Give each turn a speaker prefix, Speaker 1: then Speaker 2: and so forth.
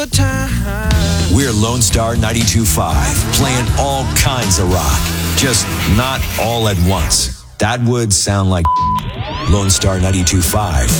Speaker 1: We're Lone Star 92.5, playing all kinds of rock, just not all at once. That would sound like Lone Star 92.5.